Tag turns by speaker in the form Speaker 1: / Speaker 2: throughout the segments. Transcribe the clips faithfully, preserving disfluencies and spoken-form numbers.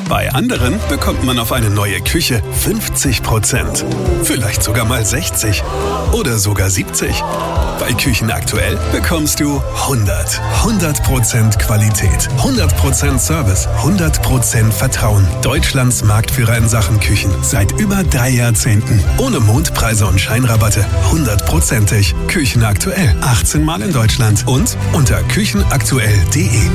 Speaker 1: Bei anderen bekommt man auf eine neue Küche fünfzig Prozent. Vielleicht sogar mal sechzig oder sogar siebzig. Bei Küchen aktuell bekommst du hundert. hundert Prozent Qualität, hundert Prozent Service, hundert Prozent Vertrauen. Deutschlands Marktführer in Sachen Küchen seit über drei Jahrzehnten. Ohne Mondpreise und Scheinrabatte. hundertprozentig. Küchen aktuell. achtzehn Mal in Deutschland und unter küchenaktuell punkt de.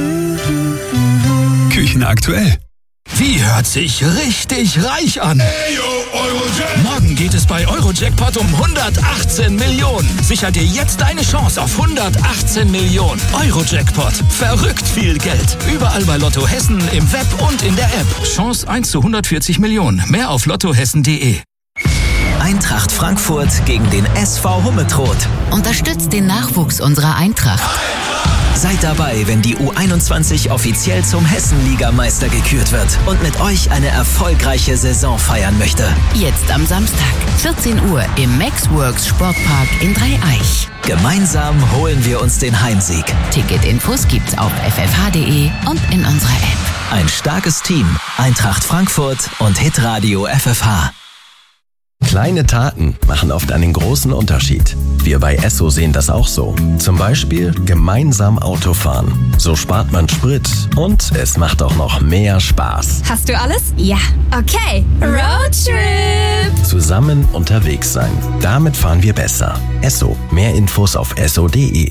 Speaker 1: Küchen aktuell.
Speaker 2: Wie hört sich richtig reich an? Morgen geht es bei Eurojackpot um hundertachtzehn Millionen. Sichert dir jetzt deine Chance auf hundertachtzehn Millionen. Eurojackpot. Verrückt viel Geld. Überall bei Lotto Hessen, im Web und in der App. Chance eins zu hundertvierzig Millionen. Mehr auf lottohessen punkt de.
Speaker 3: Eintracht Frankfurt gegen den S V Hummetrot.
Speaker 4: Unterstützt den Nachwuchs unserer Eintracht.
Speaker 3: Seid dabei, wenn die U einundzwanzig offiziell zum Hessenligameister gekürt wird und mit euch eine erfolgreiche Saison feiern möchte.
Speaker 4: Jetzt am Samstag, vierzehn Uhr im Maxworks Sportpark in Dreieich.
Speaker 3: Gemeinsam holen wir uns den Heimsieg.
Speaker 4: Ticketinfos gibt's auf f f h punkt de und in unserer App.
Speaker 3: Ein starkes Team, Eintracht Frankfurt und Hitradio F F H.
Speaker 5: Kleine Taten machen oft einen großen Unterschied. Wir bei Esso sehen das auch so. Zum Beispiel gemeinsam Auto fahren. So spart man Sprit und es macht auch noch mehr Spaß.
Speaker 6: Hast du alles? Ja. Okay. Roadtrip.
Speaker 5: Zusammen unterwegs sein. Damit fahren wir besser. Esso. Mehr Infos auf esso punkt de.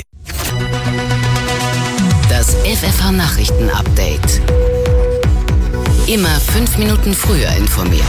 Speaker 4: Das F F H-Nachrichten-Update. Immer fünf Minuten früher informiert.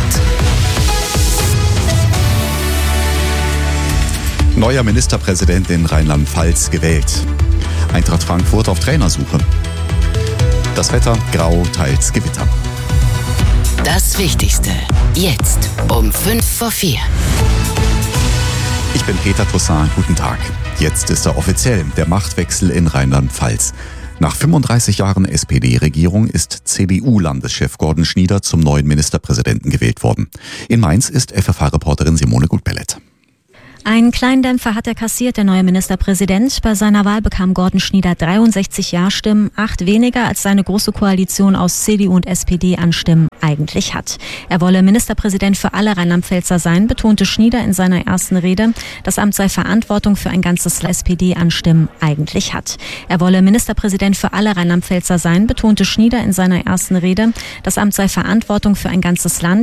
Speaker 7: Neuer Ministerpräsident in Rheinland-Pfalz gewählt. Eintracht Frankfurt auf Trainersuche. Das Wetter grau, teils Gewitter.
Speaker 4: Das Wichtigste. Jetzt um fünf vor vier.
Speaker 7: Ich bin Peter Toussaint. Guten Tag. Jetzt ist er offiziell, der Machtwechsel in Rheinland-Pfalz. Nach fünfunddreißig Jahren S P D-Regierung ist C D U-Landeschef Gordon Schnieder zum neuen Ministerpräsidenten gewählt worden. In Mainz ist F F H-Reporterin Simone Gutbellet.
Speaker 8: Einen kleinen Dämpfer hat er kassiert, der neue Ministerpräsident. Bei seiner Wahl bekam Gordon Schnieder dreiundsechzig Ja-Stimmen, acht weniger als seine große Koalition aus C D U und S P D an Stimmen eigentlich hat. Er wolle Ministerpräsident für alle Rheinland-Pfälzer sein, betonte Schnieder in seiner ersten Rede. Das Amt sei Verantwortung für ein ganzes S P D an Stimmen eigentlich hat. Er wolle Ministerpräsident für alle Rheinland-Pfälzer sein, betonte Schnieder in seiner ersten Rede. Das Amt sei Verantwortung für ein ganzes Land.